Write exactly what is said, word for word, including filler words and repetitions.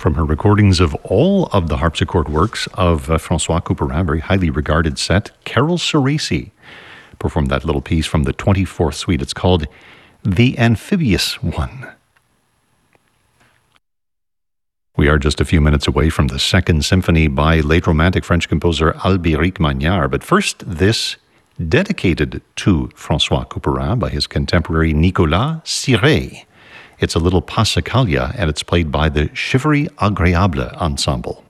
From her recordings of all of the harpsichord works of uh, Francois Couperin, very highly regarded set, Carol Ceresi performed that little piece from the twenty-fourth Suite. It's called The Amphibious One. We are just a few minutes away from the Second Symphony by late Romantic French composer Albéric Magnard. But first, this dedicated to Francois Couperin by his contemporary Nicolas Siret. It's a little Passacaglia, and it's played by the Chivalry Agréable Ensemble.